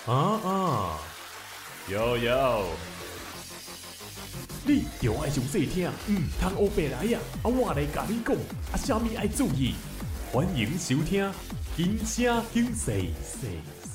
啊，有，你着爱详细听，通黑白来呀！我来甲你讲，啥物爱注意？欢迎收听《金声警世》。